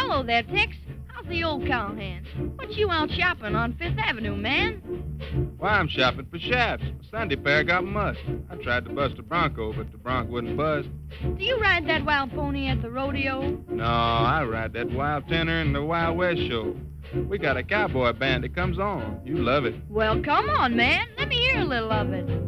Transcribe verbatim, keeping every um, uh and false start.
hello there, Tex. How's the old cowhand? What you out shopping on Fifth Avenue, man? Why, I'm shopping for shafts. My Sunday pair got mussed. I tried to bust a bronco, but the bronc wouldn't buzz. Do you ride that wild pony at the rodeo? No, I ride that wild tenor in the Wild West show. We got a cowboy band that comes on. You love it. Well, come on, man. Let me hear a little of it.